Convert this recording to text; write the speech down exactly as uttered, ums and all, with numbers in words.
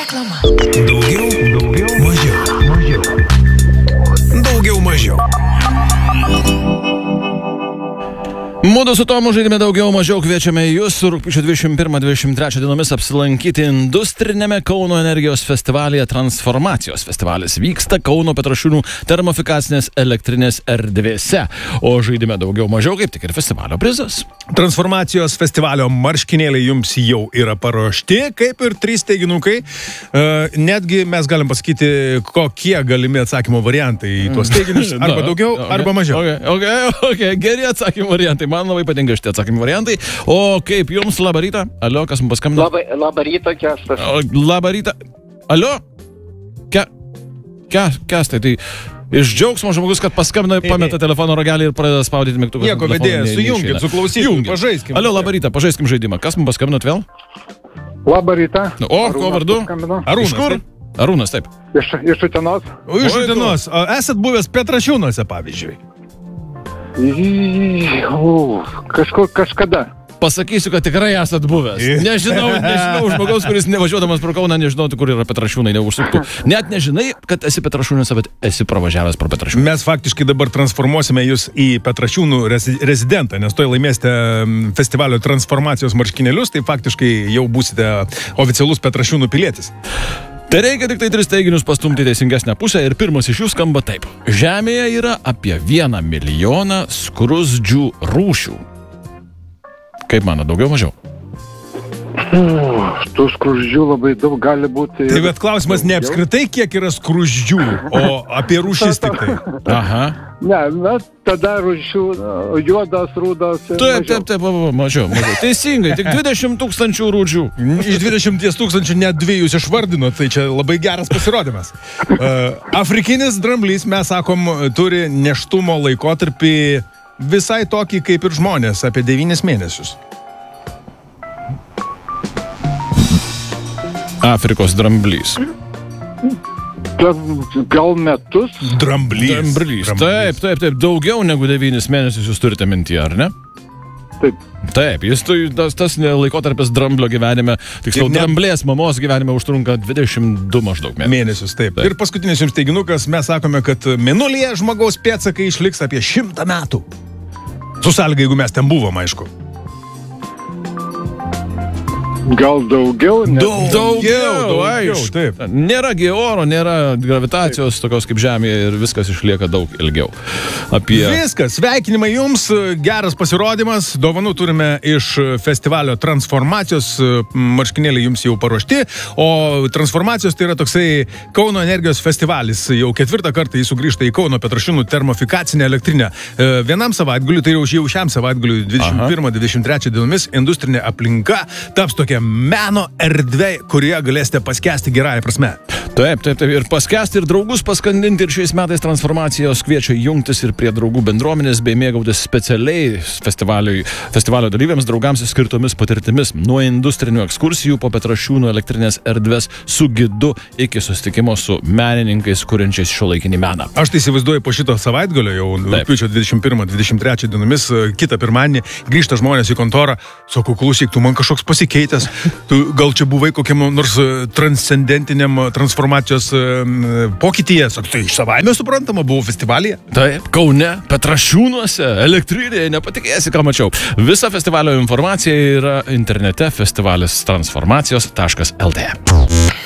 Reklama. Daugiau, daugiau, mažiau, mažiau. Daugiau, mažiau. Mudu su Tomu žaidime daugiau mažiau kviečiame jūs rugpjūčio dvidešimt pirmą dvidešimt trečią dienomis apsilankyti industrinėme Kauno energijos festivalyje. Transformacijos festivalis vyksta Kauno Petrašiūnų termofikacinės elektrinės erdvėse. O žaidime daugiau mažiau kaip tik ir festivalio prizas. Transformacijos festivalio marškinėliai jums jau yra paruošti, kaip ir trys teiginukai. Uh, netgi mes galim pasakyti, kokie galimi atsakymo variantai į tuos teiginius. Arba daugiau, okay, arba mažiau. Okay, okay, okay. Geri atsakymo variantai. Man labai patinka šitie atsakymų variantai. O kaip jums, labą rytą? Alio, kas mums paskambino? Labai, labą rytą, Kestas. Labą rytą. Alio? Ke... Ke... Kestai, tai iš džiaugsmo žmogus, kad paskambina, pameta telefono ragelį ir pradeda spaudyti mygtukus. Nieko, vedėjas, sujunkit, su klausytojų, pažaiskim. Alio, labą rytą, pažaiskim žaidimą. Kas mums paskambinot vėl? Labą rytą. O, ko vardu? Arūnas. Iš kur? Arūnas, taip. Iš, iš Utenos. O, iš Utenos. Esat buvęs Petrašiūnuose, pavyzdžiui? Kažkur, kažkada. Pasakysiu, kad tikrai esat buvęs. Nežinau, nežinau, žmogaus, kuris nevažiuodamas pro Kauną, nežinotų, kur yra Petrašiūnai, neužsuktų. Net nežinai, kad esi Petrašiūnuose, bet esi pravažiavęs pro Petrašiūnų. Mes faktiškai dabar transformuosime jūs į Petrašiūnų rezidentą, nes toj laimėsite festivalio transformacijos marškinėlius, tai faktiškai jau būsite oficialus Petrašiūnų pilietis. Tai reikia tik tai tris teiginius pastumti teisingesnę pusę ir pirmas iš jų skamba taip. Žemėje yra apie vieną milijoną skruzdžių rūšių. Kaip mano, daugiau mažiau? Tų skruzdžių labai daug gali būti. Tai bet klausimas ne apskritai, kiek yra skruzdžių, o apie rūšis tik tai. Aha. Ne, na, tada rūšių juodas, rūdas. Taip, taip, taip, mažiau, mažiau. Teisingai, tik dvidešimt tūkstančių rūdžių. Iš dvidešimt tūkstančių net dvi jūs išvardino, tai čia labai geras pasirodymas. Uh, Afrikinis dramblys, mes sakom, turi nėštumo laikotarpį visai tokį kaip ir žmonės, apie devynis mėnesius. Afrikos dramblys. Gal metus? Dramblys. Dramblys. Taip, taip, taip. Daugiau negu devynis mėnesius jūs turite mintyje, ar ne? Taip. Taip, jis tas, tas laikotarpis dramblio gyvenime, tiksliau, ne... dramblės mamos gyvenime užtrunka dvidešimt du maždaug mėnesius. Mėnesius, taip. taip. Ir paskutinis jums teiginukas, mes sakome, kad mėnulyje žmogaus pėdsakai išliks apie šimtą metų. Su sąlyga, jeigu mes ten buvom, aišku. Gal daugiau? Ne? Daug, daugiau, daugiau, aišku. Taip. Nėra gi oro, nėra gravitacijos taip. Tokios kaip Žemėje ir viskas išlieka daug ilgiau. Apie... Viskas, sveikinimai jums, geras pasirodymas, dovanų turime iš festivalio Transformacijos, marškinėliai jums jau paruošti, o Transformacijos tai yra toksai Kauno energijos festivalis, jau ketvirtą kartą jis sugrįžta į Kauno Petrašiūnų termofikacinę elektrinę. Vienam savaitgaliui, tai jau šiam savaitgaliui dvidešimt pirmą dvidešimt trečią dienomis industrinė aplinka taps tokia meno erdvė, kurioje galėsite paskęsti gerąją prasme. Taip, taip, taip. Ir paskęsti, ir draugus paskandinti. Ir šiais metais Transformacijos kviečia jungtis ir prie draugų bendruomenės bei mėgautis specialiai festivalio dalyviams, draugams skirtomis patirtimis. Nuo industrinių ekskursijų po Petrašiūnų elektrinės erdvės su gidu iki susitikimo su menininkais, kuriančiais šiuolaikinį meną. Aš tai įsivaizduoju po šito savaitgalio, jau rugpjūčio dvidešimt pirmą dvidešimt trečią dienomis, kitą pirmadienį grįžta žmonės į kontorą, sako, klausyk, tu man kažkoks pasikeitęs. Tu gal čia buvai kokiam nors transcendentiniam transformacijos pokytyje? Sakai, tai iš savaime suprantama, buvau festivalyje. Taip, Kaune, Petrašiūnuose, elektrinėje, nepatikėsi, ką mačiau. Visa festivalio informacija yra internete festivalis transformacijos taškas el tė.